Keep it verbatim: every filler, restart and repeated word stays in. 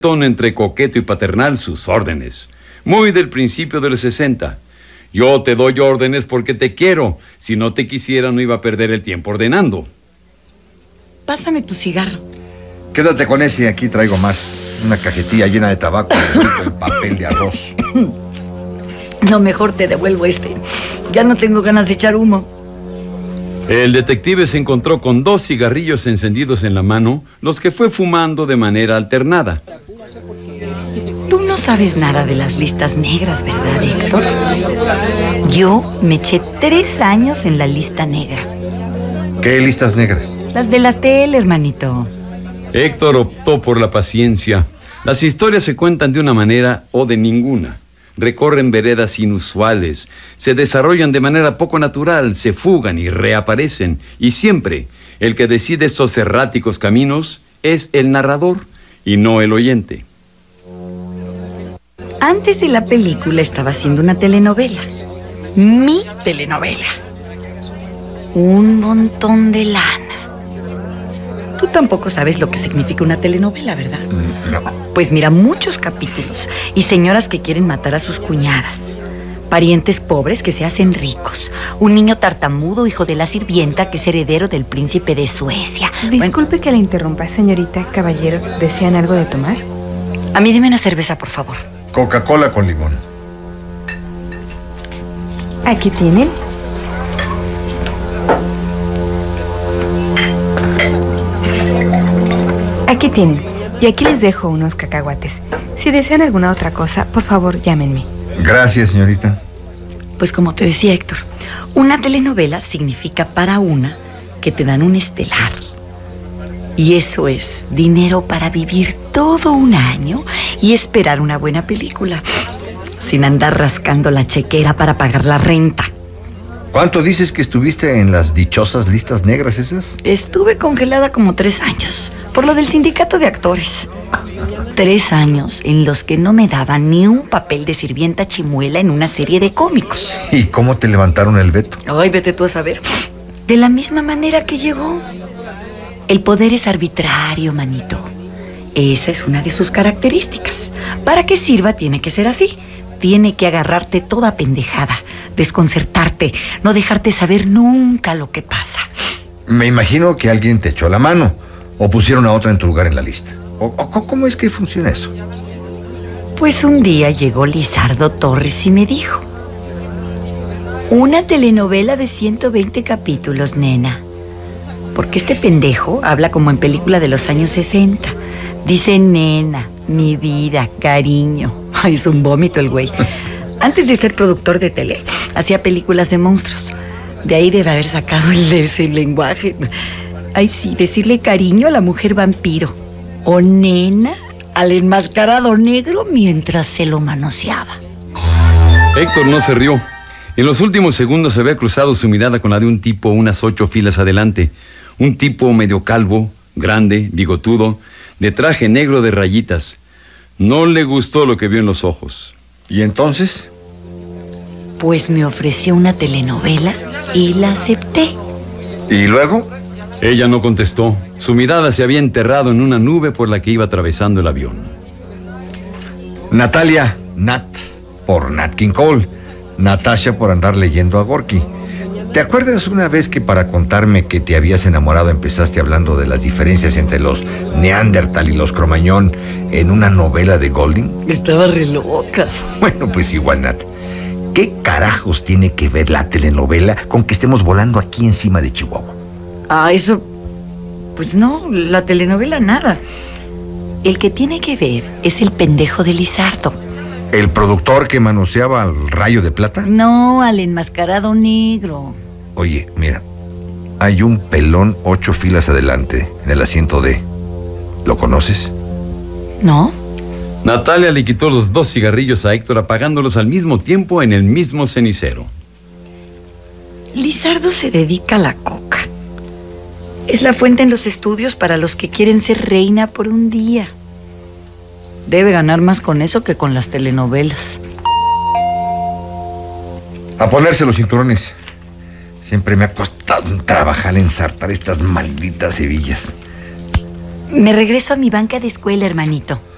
tono entre coqueto y paternal, sus órdenes. Muy del principio de los sesenta. Yo te doy órdenes porque te quiero. Si no te quisiera, no iba a perder el tiempo ordenando. Pásame tu cigarro. Quédate con ese, aquí traigo más. Una cajetilla llena de tabaco y un papel de arroz. No, mejor te devuelvo este. Ya no tengo ganas de echar humo. El detective se encontró con dos cigarrillos encendidos en la mano, los que fue fumando de manera alternada. Tú no sabes nada de las listas negras, ¿verdad, Héctor? Yo me eché tres años en la lista negra. ¿Qué listas negras? Las de la tele, hermanito. Héctor optó por la paciencia. Las historias se cuentan de una manera o de ninguna. Recorren veredas inusuales, se desarrollan de manera poco natural, se fugan y reaparecen. Y siempre, el que decide estos erráticos caminos es el narrador y no el oyente. Antes de la película estaba haciendo una telenovela. Mi telenovela. Un montón de lana. Tú tampoco sabes lo que significa una telenovela, ¿verdad? No. Pues mira, muchos capítulos y señoras que quieren matar a sus cuñadas. Parientes pobres que se hacen ricos. Un niño tartamudo, hijo de la sirvienta, que es heredero del príncipe de Suecia. Disculpe Bueno, que la interrumpa, señorita, caballero. ¿Desean algo de tomar? a mí dime una cerveza, por favor. Coca-Cola con limón. Aquí tienen. Aquí tienen. Y aquí les dejo unos cacahuates. Si desean alguna otra cosa, por favor, llámenme. Gracias, señorita. Pues como te decía, Héctor, una telenovela significa para una que te dan un estelar. Y eso es dinero para vivir todo un año y esperar una buena película, sin andar rascando la chequera para pagar la renta. ¿Cuánto dices que estuviste en las dichosas listas negras esas? Estuve congelada como tres años, por lo del sindicato de actores. Tres años en los que no me daban ni un papel de sirvienta chimuela en una serie de cómicos. ¿Y cómo te levantaron el veto? Ay, vete tú a saber. De la misma manera que llegó. El poder es arbitrario, manito. Esa es una de sus características. Para que sirva tiene que ser así. Tiene que agarrarte toda pendejada, desconcertarte, no dejarte saber nunca lo que pasa. Me imagino que alguien te echó la mano o pusieron a otra en tu lugar en la lista. ¿O, o cómo es que funciona eso? Pues un día llegó Lizardo Torres y me dijo: una telenovela de ciento veinte capítulos, nena. Porque este pendejo habla como en película de los años sesenta. Dice nena, mi vida, cariño. Ay, es un vómito el güey. Antes de ser productor de tele, hacía películas de monstruos. De ahí debe haber sacado el, ese lenguaje. Ay, sí, decirle cariño a la mujer vampiro. O nena al enmascarado negro mientras se lo manoseaba. Héctor no se rió. En los últimos segundos había cruzado su mirada con la de un tipo unas ocho filas adelante. Un tipo medio calvo, grande, bigotudo, de traje negro de rayitas. No le gustó lo que vio en los ojos. ¿Y entonces? Pues me ofreció una telenovela y la acepté. ¿Y luego? Ella no contestó. Su mirada se había enterrado en una nube por la que iba atravesando el avión. Natalia, Nat, por Nat King Cole. Natasha por andar leyendo a Gorky. ¿Te acuerdas una vez que para contarme que te habías enamorado empezaste hablando de las diferencias entre los Neandertal y los Cromañón en una novela de Golding? Estaba re loca. Bueno, pues igual, Nat. ¿Qué carajos tiene que ver la telenovela con que estemos volando aquí encima de Chihuahua? Ah, eso... Pues no, la telenovela nada. El que tiene que ver es el pendejo de Lizardo. ¿El productor que manoseaba al Rayo de Plata? No, al enmascarado negro. Oye, mira, hay un pelón ocho filas adelante, en el asiento D. ¿Lo conoces? ¿No? Natalia le quitó los dos cigarrillos a Héctor, apagándolos al mismo tiempo en el mismo cenicero. Lizardo se dedica a la coca. Es la fuente en los estudios para los que quieren ser reina por un día. Debe ganar más con eso que con las telenovelas. A ponerse los cinturones. Siempre me ha costado un trabajar ensartar estas malditas hebillas. Me regreso a mi banca de escuela, hermanito.